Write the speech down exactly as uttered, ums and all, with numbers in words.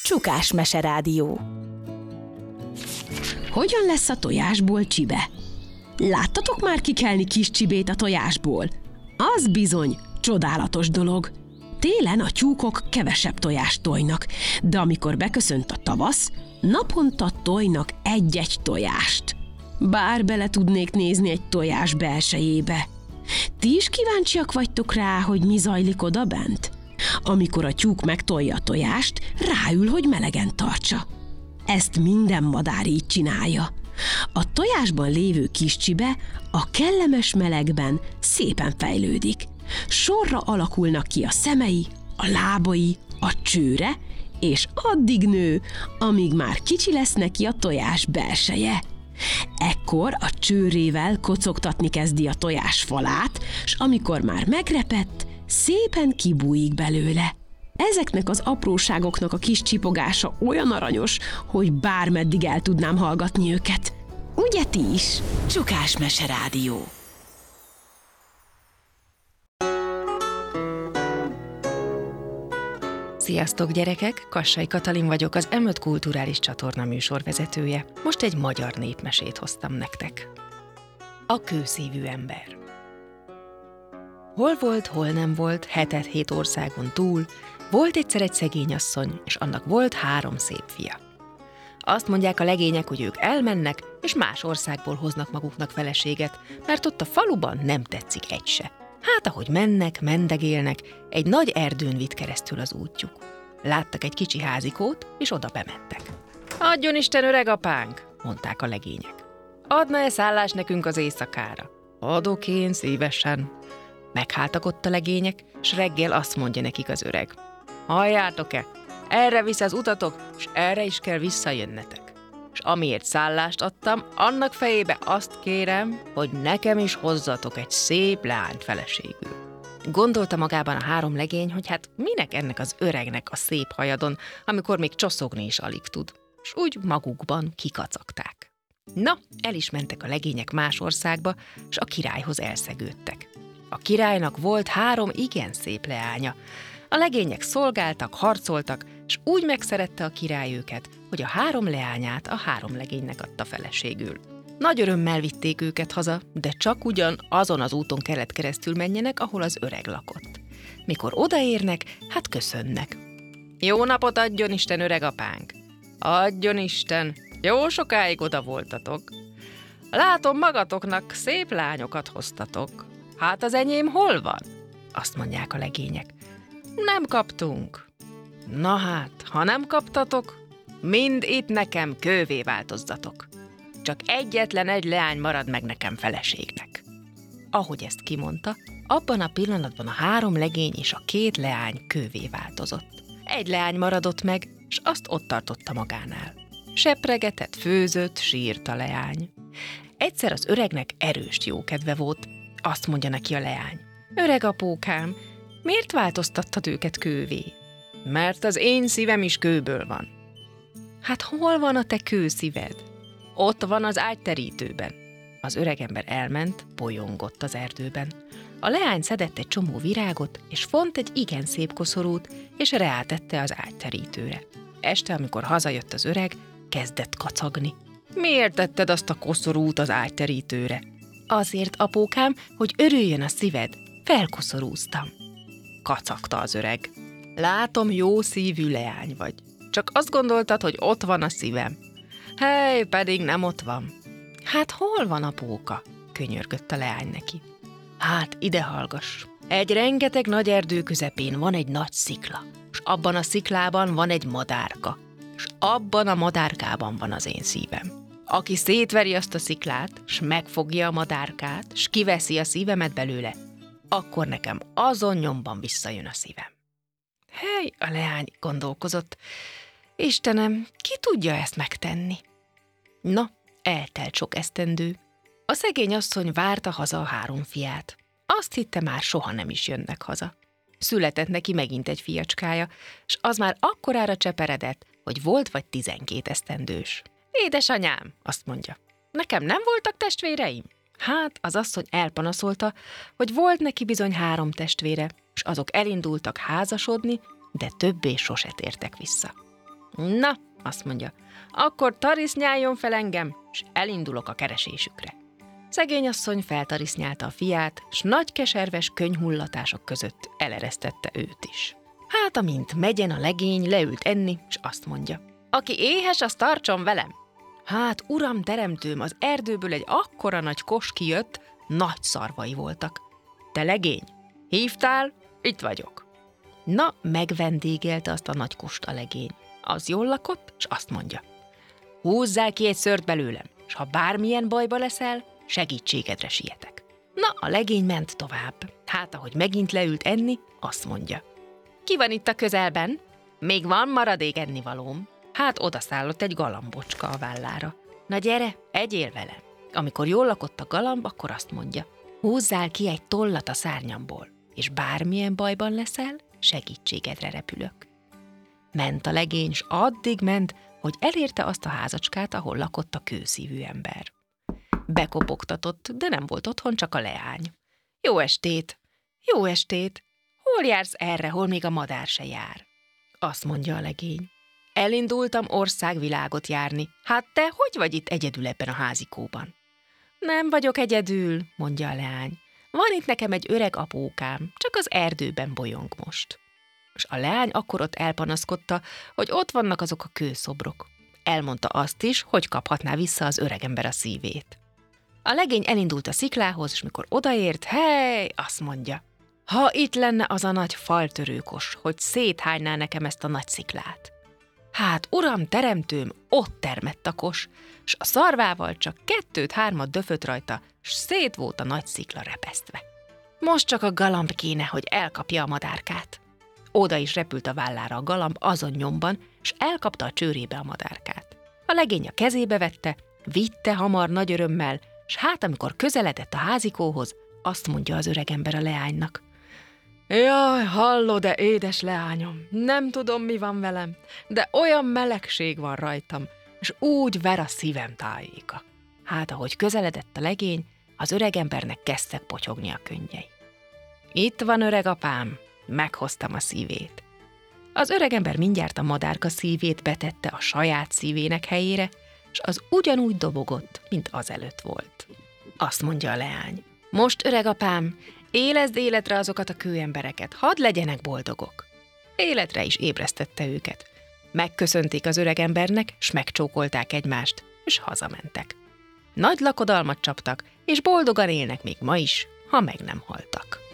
Csukás Meserádió. Hogyan lesz a tojásból csibe? Láttatok már kikelni kis csibét a tojásból? Az bizony csodálatos dolog. Télen a tyúkok kevesebb tojást tojnak, de amikor beköszönt a tavasz, naponta tojnak egy-egy tojást. Bár bele tudnék nézni egy tojás belsejébe. Ti is kíváncsiak vagytok rá, hogy mi zajlik odabent? Amikor a tyúk megtolja a tojást, ráül, hogy melegen tartsa. Ezt minden madár így csinálja. A tojásban lévő kis csibe a kellemes melegben szépen fejlődik. Sorra alakulnak ki a szemei, a lábai, a csőre, és addig nő, amíg már kicsi lesz neki a tojás belseje. Ekkor a csőrével kocogtatni kezdi a tojás falát, s amikor már megrepett, szépen kibújik belőle. Ezeknek az apróságoknak a kis csipogása olyan aranyos, hogy bármeddig el tudnám hallgatni őket. Ugye ti is? Csukás Meserádió. Sziasztok gyerekek, Kassai Katalin vagyok, az em öt kulturális csatorna műsorvezetője. Most egy magyar népmesét hoztam nektek. A kőszívű ember. Hol volt, hol nem volt, hetet hét országon túl, volt egyszer egy szegény asszony, és annak volt három szép fia. Azt mondják a legények, hogy ők elmennek, és más országból hoznak maguknak feleséget, mert ott a faluban nem tetszik egy se. Hát, ahogy mennek, mendegélnek, egy nagy erdőn vitt keresztül az útjuk. Láttak egy kicsi házikót, és oda bementek. Adjon Isten, öreg apánk, mondták a legények. Adna-e szállást nekünk az éjszakára? Adok én szívesen. Megháltak ott a legények, s reggel azt mondja nekik az öreg. Halljátok-e? Erre visz az utatok, s erre is kell visszajönnetek. És amiért szállást adtam, annak fejébe azt kérem, hogy nekem is hozzatok egy szép leányt feleségül. Gondolta magában a három legény, hogy hát minek ennek az öregnek a szép hajadon, amikor még csoszogni is alig tud. És úgy magukban kikacagták. Na, el is mentek a legények más országba, és a királyhoz elszegődtek. A királynak volt három igen szép leánya. A legények szolgáltak, harcoltak, és úgy megszerette a király őket, hogy a három leányát a három legénynek adta feleségül. Nagy örömmel vitték őket haza, de csak ugyan azon az úton kellett keresztül menjenek, ahol az öreg lakott. Mikor odaérnek, hát köszönnek. Jó napot adjon Isten, öreg apánk! Adjon Isten! Jó sokáig oda voltatok. Látom, magatoknak szép lányokat hoztatok. Hát az enyém hol van? Azt mondják a legények. Nem kaptunk. Na hát, ha nem kaptatok, mind itt nekem kővé változzatok. Csak egyetlen egy leány marad meg nekem feleségnek. Ahogy ezt kimondta, abban a pillanatban a három legény és a két leány kővé változott. Egy leány maradott meg, s azt ott tartotta magánál. Sepregetett, főzött, sírt a leány. Egyszer az öregnek erős jókedve volt, azt mondja neki a leány. Öreg apókám, miért változtattad őket kővé? Mert az én szívem is kőből van. Hát hol van a te kőszíved? Ott van az ágyterítőben. Az öregember elment, bolyongott az erdőben. A leány szedett egy csomó virágot, és font egy igen szép koszorút, és reátette az ágyterítőre. Este, amikor hazajött az öreg, kezdett kacagni. Miért tetted azt a koszorút az ágyterítőre? Azért, apókám, hogy örüljön a szíved. Felkoszorúztam. Kacagta az öreg. Látom, jó szívű leány vagy. Csak azt gondoltad, hogy ott van a szívem. Hely, pedig nem ott van. Hát hol van, apóka? Könyörgött a leány neki. Hát ide hallgass. Egy rengeteg nagy erdő közepén van egy nagy szikla, és abban a sziklában van egy madárka, és abban a madárkában van az én szívem. Aki szétveri azt a sziklát, s megfogja a madárkát, s kiveszi a szívemet belőle, akkor nekem azon nyomban visszajön a szívem. Hely, a leány gondolkozott. Istenem, ki tudja ezt megtenni? Na, eltelt sok esztendő. A szegény asszony várta haza a három fiát. Azt hitte, már soha nem is jönnek haza. Született neki megint egy fiacskája, s az már akkorára cseperedett, hogy volt vagy tizenkét esztendős. Édesanyám, azt mondja, nekem nem voltak testvéreim? Hát, az asszony elpanaszolta, hogy volt neki bizony három testvére, s azok elindultak házasodni, de többé sose tértek vissza. Na, azt mondja, akkor tarisznyáljon fel engem, és elindulok a keresésükre. Szegény asszony feltarisznyálta a fiát, s nagy keserves könyhullatások között eleresztette őt is. Hát, amint megyen a legény, leült enni, és azt mondja, aki éhes, az tartson velem. Hát, uram teremtőm, az erdőből egy akkora nagy kos kijött, nagy szarvai voltak. Te legény, hívtál? Itt vagyok. Na, megvendégelte azt a nagy kost a legény. Az jól lakott, és azt mondja, húzzál ki egy szőrt belőlem, és ha bármilyen bajba leszel, segítségedre sietek. Na, a legény ment tovább. Hát, ahogy megint leült enni, azt mondja, ki van itt a közelben? Még van maradék ennivalóm. Hát odaszállott egy galambocska a vállára. Na gyere, egyél velem. Amikor jól lakott a galamb, akkor azt mondja, húzzál ki egy tollat a szárnyamból, és bármilyen bajban leszel, segítségedre repülök. Ment a legény, s addig ment, hogy elérte azt a házacskát, ahol lakott a kőszívű ember. Bekopogtatott, de nem volt otthon, csak a leány. Jó estét! Jó estét! Hol jársz erre, hol még a madár se jár? Azt mondja a legény. Elindultam országvilágot járni. Hát te hogy vagy itt egyedül ebben a házikóban? Nem vagyok egyedül, mondja a leány. Van itt nekem egy öreg apókám, csak az erdőben bolyong most. És a leány akkor ott elpanaszkodta, hogy ott vannak azok a kőszobrok. Elmondta azt is, hogy kaphatná vissza az öregember a szívét. A legény elindult a sziklához, és mikor odaért, hely, azt mondja, ha itt lenne az a nagy faltörőkos, hogy széthányná nekem ezt a nagy sziklát. Hát, uram, teremtőm, ott termett a kos, s a szarvával csak kettőt-hármat döfött rajta, s szét volt a nagy szikla repesztve. Most csak a galamb kéne, hogy elkapja a madárkát. Oda is repült a vállára a galamb azon nyomban, s elkapta a csőrébe a madárkát. A legény a kezébe vette, vitte hamar nagy örömmel, s hát amikor közeledett a házikóhoz, azt mondja az öregember a leánynak. Jaj, hallod-e, édes leányom, nem tudom, mi van velem, de olyan melegség van rajtam, és úgy ver a szívem tájéka. Hát, ahogy közeledett a legény, az öregembernek kezdtek potyogni a könnyei. Itt van, öreg apám, meghoztam a szívét. Az öregember mindjárt a madárka szívét betette a saját szívének helyére, és az ugyanúgy dobogott, mint azelőtt volt. Azt mondja a leány. Most, öreg apám, élezd életre azokat a kőembereket, hadd legyenek boldogok. Életre is ébresztette őket. Megköszönték az öregembernek, s megcsókolták egymást, és hazamentek. Nagy lakodalmat csaptak, és boldogan élnek még ma is, ha meg nem haltak.